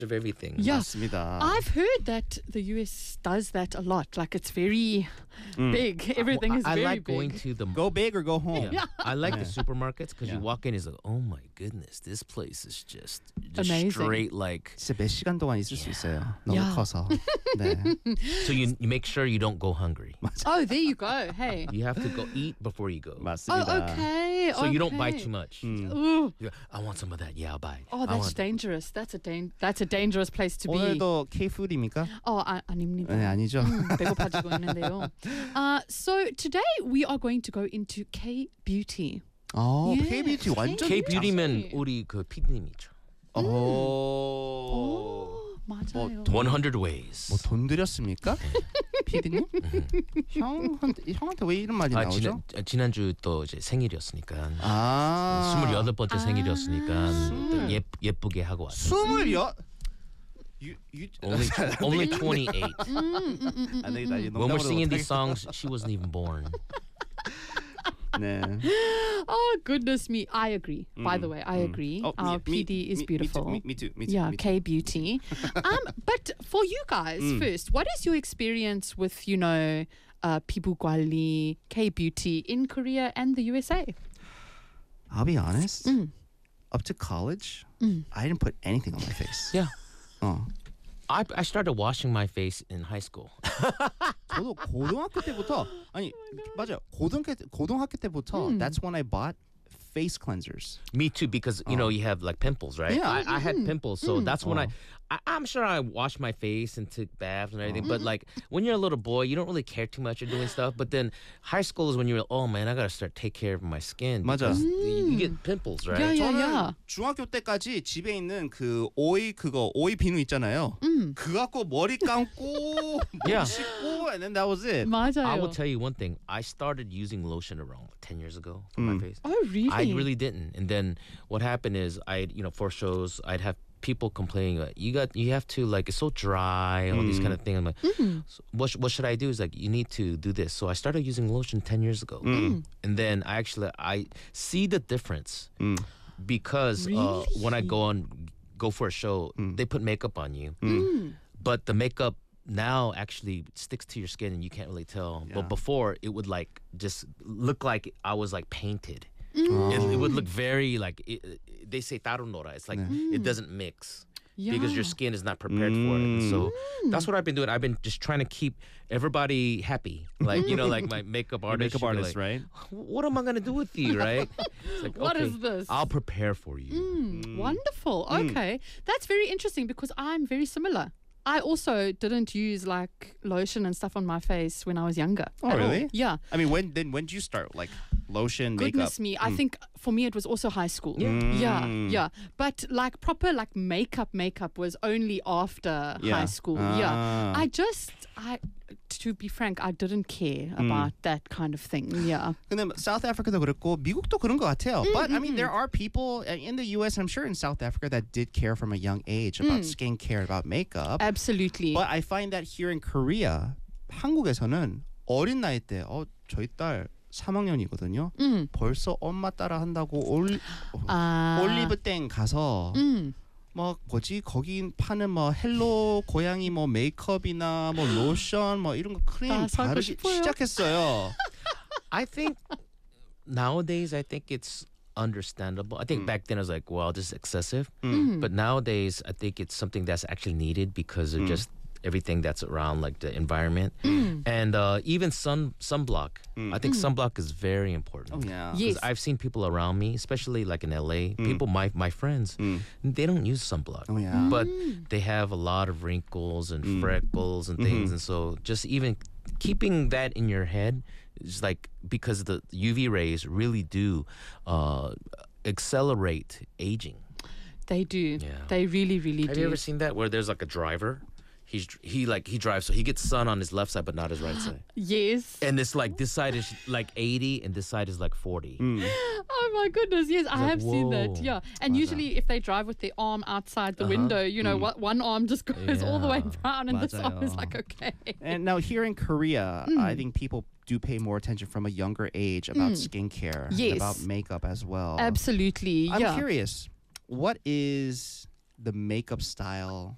of everything. Yeah. 맞습니다. I've heard that the US does that a lot. Like it's very big. Everything is I very like big. going to the Go big or go home. Yeah. I like the supermarkets because Yeah. you walk in, it's like, oh my goodness, this place is just Amazing. straight like. 진짜 몇 시간 동안 있을 수 있어요. 너무 Yeah. 커서. 네. So you make sure you don't go hungry. Oh, there you go. Hey. You have to go eat before you go. 맞습니다. Oh, okay. So you don't buy okay. too much. Ooh. I want some of that. Yeah, I'll buy. Oh, I that's want- dangerous. That's a dangerous place to be. 오늘도 K-food입니까? 아닙니다. 네, 아니죠. 배고파지고 있는데요. So today we are going to go into K-beauty. 어, Yes. K-beauty 완전 K-beauty면 우리 그 PD님이죠. 오. 맞아요. 100 ways. 뭐 돈 들였습니까? 피디님? 형한테 왜 이런 말이 나오죠? 지난주 또 이제 생일이었으니까. 아. 28번째 생일이었으니까 또 예쁘게 하고 왔어요. 28. Only 28. 안 되겠다. 이제 When we're 농담으로 singing these 못하겠다. songs, she wasn't even born. 네. Oh goodness me! I agree. By the way, I agree. Oh, Our PD is beautiful. Me too. Yeah, me too. K-beauty. But for you guys first, what is your experience with 피부 관리, K-beauty in Korea and the USA? I'll be honest. Up to college, I didn't put anything on my face. Yeah. 어. I started washing my face in high school. 저도 고등학교 때부터 아니 맞아요. 고등학교 때부터 that's when I bought face cleansers. Me too, because you know you have like pimples, right? Yeah. I had pimples, so that's when I'm sure I washed my face and took baths and everything. But like when you're a little boy, you don't really care too much of doing stuff. But then high school is when you're, oh man, I gotta start take care of my skin. 맞아. because you get pimples, right? Yeah, yeah. 저는 중학교 때까지 집에 있는 그 오이 비누 있잖아요. 그거 갖고 머리 감고 Yeah. 머리 씻고 and then that was it. 맞아요. I will tell you one thing. I started using lotion around 10 years ago for my face. Oh really? I really didn't. And then what happened is for shows, I'd have people complaining like, you have to, like, it's so dry, all these kind of things. I'm like, so what should I do? Is like, you need to do this. So I started using lotion 10 years ago. And then I see the difference because when I go for a show, they put makeup on you. But the makeup now actually sticks to your skin and you can't really tell. Yeah. But before, it would like just look like I was like painted. It would look very like they say tarunora. It's like it doesn't mix because your skin is not prepared for it. And so that's what I've been doing. I've been just trying to keep everybody happy. Like like my makeup artist. makeup should be artist, like, right? What am I gonna do with you, right? It's like, What okay, is this? I'll prepare for you. Wonderful. Okay. That's very interesting because I'm very similar. I also didn't use like lotion and stuff on my face when I was younger. Oh, at all. really? Yeah. I mean, when did you start like lotion, Goodness makeup? me. I think for me it was also high school. Yeah. But like proper like makeup was only after high school. Yeah. To be frank, I didn't care about that kind of thing. Yeah. 근데 South Africa도 그렇고 미국도 그런 것 같아요. But I mean, there are people in the U.S. and I'm sure in South Africa that did care from a young age about skincare, about makeup. Absolutely. But I find that here in Korea, 한국에서는 어린 나이 때 저희 딸 3학년이거든요. 벌써 엄마 따라 한다고 올리브땡 가서 뭐 뭐지 거기 파는 뭐 헬로 고양이 뭐 메이크업이나 뭐 로션 뭐 이런 거 크림 나 사고 바르기 싶어요. 시작했어요. I think nowadays, I think it's understandable. I think back then I was like, well, this is excessive. But nowadays, I think it's something that's actually needed because of just everything that's around, like the environment. And even sunblock. I think sunblock is very important. Oh yeah. Yes. I've seen people around me, especially like in LA, people, my friends, they don't use sunblock. Oh yeah. But they have a lot of wrinkles and freckles and things. And so just even keeping that in your head is like, because the UV rays really do accelerate aging. They do. Yeah. They really, really Have do. you ever seen that where there's like a driver? He drives, so he gets sun on his left side but not his right side. Yes. And it's like this side is like 80 and this side is like 40. Oh my goodness, yes, I like, have seen that. whoa. Yeah. And usually if they drive with their arm outside the window, one arm just goes all the way Yeah. down and this arm is 맞아요. like, okay. And now here in Korea, I think people do pay more attention from a younger age about skincare, and Yes. about makeup as well. Absolutely. I'm yeah. curious, what is the makeup style